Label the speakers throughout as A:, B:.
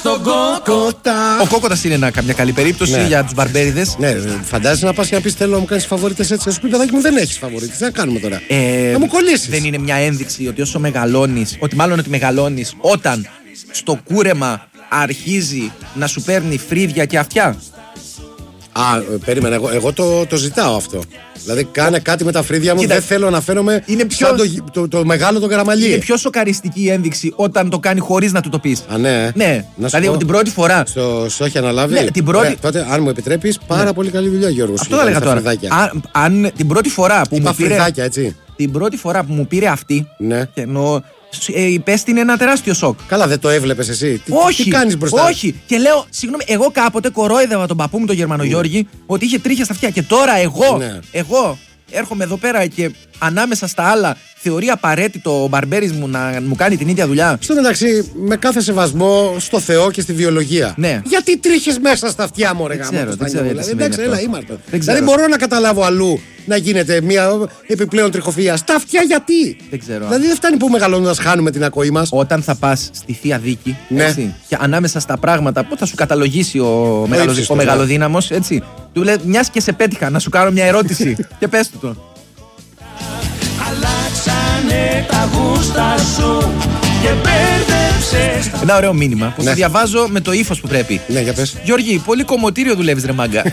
A: στον Κόκοτα.
B: Ο Κόκοτας είναι καμιά καλή περίπτωση για τους μπαρμπέριδες.
C: Ναι, φαντάζεσαι να πας και να πεις θέλω να μου κάνεις φαβορίτες έτσι. Να σου πει παιδάκι μου δεν έχεις φαβορίτες. Τι να κάνουμε τώρα. Να μου κολλήσεις.
B: Δεν είναι μια ένδειξη ότι όσο μεγαλώνεις, ότι μεγαλώνεις όταν στο κούρεμα αρχίζει να σου παίρνει φρύδια και αυτιά.
C: Περίμενα. Εγώ το ζητάω αυτό. Δηλαδή, κάνε κάτι με τα φρύδια μου. Κοίτα, δεν θέλω να φαίνομαι σαν το μεγάλο το καραμαλί.
B: Είναι πιο σοκαριστική η ένδειξη όταν το κάνει χωρίς να του το πεις.
C: Ναι.
B: Δηλαδή, την πρώτη φορά.
C: Στο έχει αναλάβει.
B: Ναι, την πρώτη...
C: τότε, αν μου επιτρέπεις, πάρα πολύ καλή δουλειά, Γιώργο.
B: Αυτό έλεγα τώρα. Αν την πρώτη φορά που μου πήρε.
C: Έτσι.
B: Την πρώτη φορά που μου πήρε αυτή.
C: Ναι.
B: Και εννοώ. Υπέστηνε ένα τεράστιο σοκ.
C: Όχι. Δεν το έβλεπες εσύ.
B: Όχι.
C: Τι κάνεις μπροστά.
B: Όχι. Και λέω, συγγνώμη, εγώ κάποτε κορόιδευα τον παππού μου, τον Γερμανογιώργη, ότι είχε τρίχια στα αυτιά. Και τώρα εγώ έρχομαι εδώ πέρα και ανάμεσα στα άλλα θεωρεί απαραίτητο ο μπαρμπέρης μου να μου κάνει την ίδια δουλειά.
C: Στο μεταξύ, με κάθε σεβασμό στο Θεό και στη βιολογία.
B: Ναι.
C: Γιατί τρίχες μέσα στα αυτιά μου, ρε γάμο. Εντάξει, έλα, ήμαρτο. Δηλαδή, μπορώ να καταλάβω αλλού να γίνεται μια επιπλέον τριχοφυΐα. Στα αυτιά γιατί.
B: Δεν ξέρω.
C: Δηλαδή, δεν φτάνει που μεγαλώνοντας χάνουμε την ακοή μας.
B: Όταν θα πας στη θεία δίκη, έτσι, και ανάμεσα στα πράγματα που θα σου καταλογίσει ο μεγαλοδύναμος, έτσι. Του λέει, μιας και σε πέτυχα, να σου κάνω μια ερώτηση. Και πες του το. Αλλάξανε τα γούστα σου και μπέρδεψες. Ένα ωραίο μήνυμα που το διαβάζω με το ύφος που πρέπει.
C: Ναι, για πες.
B: Γιώργη, πολύ κομμωτήριο δουλεύεις, ρε μάγκα.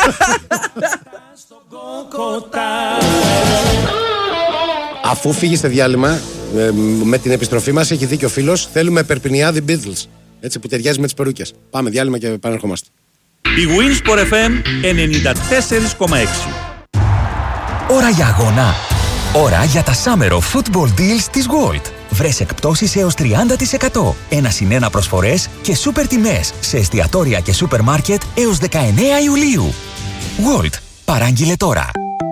C: Αφού φύγει σε διάλειμμα, με την επιστροφή μας έχει δίκιο ο φίλος. Θέλουμε Περπινιάδη Beatles. Έτσι που ταιριάζει με τις περούκες. Πάμε διάλειμμα και επανερχόμαστε.
D: Η Winsport FM 94,6.
E: Ώρα για αγώνα. Ώρα για τα Summer of Football Deals της Gold. Βρες εκπτώσεις έως 30%. 1+1 προσφορές και σούπερ τιμές σε εστιατόρια και σούπερ μάρκετ έως 19 Ιουλίου. Gold. Παράγγειλε τώρα.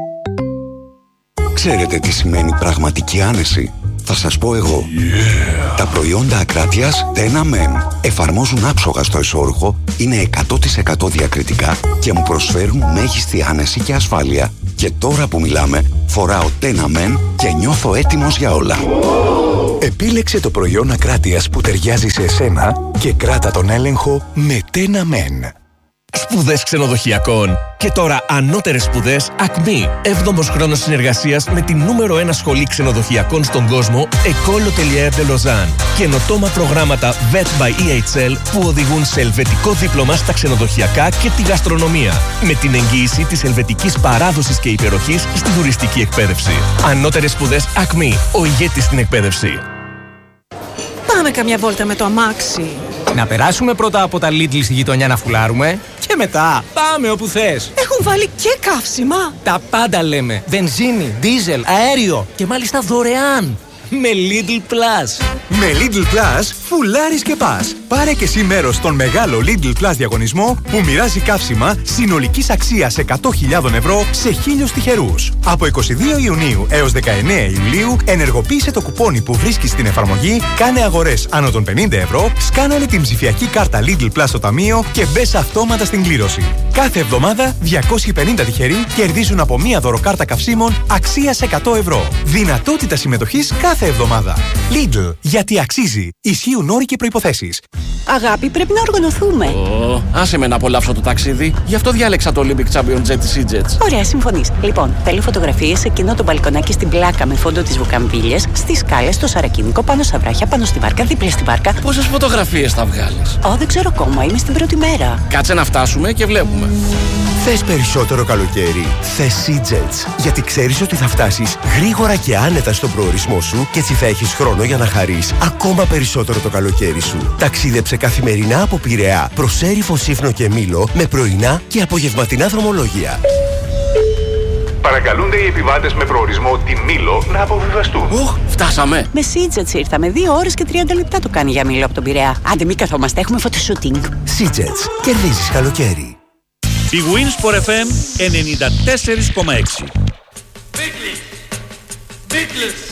F: Ξέρετε τι σημαίνει πραγματική άνεση? Θα σας πω εγώ. Τα προϊόντα ακράτειας Tena Men εφαρμόζουν άψογα στο εσώρουχο, είναι 100% διακριτικά και μου προσφέρουν μέγιστη άνεση και ασφάλεια. Και τώρα που μιλάμε, φοράω Tena Men και νιώθω έτοιμος για όλα.
E: Επίλεξε το προϊόν ακράτειας που ταιριάζει σε εσένα και κράτα τον έλεγχο με Tena Men.
G: Σπουδές ξενοδοχειακών. Και τώρα ανώτερες σπουδές Acme. 7ος χρόνος συνεργασίας με την νούμερο 1 σχολή ξενοδοχειακών στον κόσμο, École Hôtelière de Lausanne. Καινοτόμα προγράμματα VET by EHL που οδηγούν σε ελβετικό δίπλωμα στα ξενοδοχειακά και τη γαστρονομία. Με την εγγύηση της ελβετικής παράδοσης και υπεροχής στη τουριστική εκπαίδευση. Ανώτερες σπουδές Acme. Ο ηγέτης στην εκπαίδευση.
H: Πάμε καμιά βόλτα με το αμάξι.
I: Να περάσουμε πρώτα από τα Lidl στη γειτονιά να φουλάρουμε και μετά πάμε όπου θες.
H: Έχουν βάλει και καύσιμα.
I: Τα πάντα λέμε. Βενζίνη, δίζελ, αέριο και μάλιστα δωρεάν. Με Lidl Plus.
E: Με Lidl Plus φουλάρεις και πας. Πάρε και εσύ μέρος στον μεγάλο Lidl Plus διαγωνισμό που μοιράζει καύσιμα συνολικής αξίας 100.000 ευρώ σε 1.000 τυχερούς. Από 22 Ιουνίου έως 19 Ιουλίου ενεργοποίησε το κουπόνι που βρίσκεις στην εφαρμογή, κάνε αγορές άνω των 50 ευρώ, σκάναρε την ψηφιακή κάρτα Lidl Plus στο ταμείο και μπες αυτόματα στην κλήρωση. Κάθε εβδομάδα 250 τυχεροί κερδίζουν από μία δωροκάρτα καυσίμων αξίας 100 ευρώ. Δυνατότητα συμμετοχής κάθε εβδομάδα. Lidl, γιατί αξίζει. Ισχύουν όροι και προϋποθέσεις.
H: Αγάπη, πρέπει να οργανωθούμε.
A: Άσε με να απολαύσω το ταξίδι. Γι' αυτό διάλεξα το Olympic Champion Jet της EasyJet.
H: Ωραία, συμφωνείς. Λοιπόν, θέλω φωτογραφίες σε εκείνο το μπαλκονάκι στην πλάκα με φόντο τις βουκαμβίλιες, στις σκάλες, στο σαρακίνικο, πάνω στα βράχια, πάνω στη βάρκα, δίπλα στη βάρκα.
A: Πόσες φωτογραφίες θα βγάλεις?
H: Δεν ξέρω ακόμα, είμαι στην πρώτη μέρα.
A: Κάτσε να φτάσουμε και βλέπουμε.
E: Θες περισσότερο καλοκαίρι? Θες EasyJet. Γιατί ξέρεις ότι θα φτάσεις γρήγορα και άνετα στον προορισμό σου και έτσι θα έχεις χρόνο για να χαρείς ακόμα περισσότερο το καλοκαίρι σου. Ταξίδεψε καθημερινά από Πειραιά προς Έριφο, Σύφνο και Μήλο με πρωινά και απογευματινά δρομολόγια.
J: Παρακαλούνται οι επιβάτες με προορισμό τη Μήλο να αποβιβαστούν.
A: Φτάσαμε.
H: Με EasyJet ήρθαμε. 2 ώρες και 30 λεπτά το κάνει για Μήλο από τον Πειραιά. Άντε, μην καθόμαστε, έχουμε φωτοσούτινγκ.
E: EasyJet. Κερδίζεις καλοκαίρι.
D: Η Winsport FM 94,6.
A: Beatles.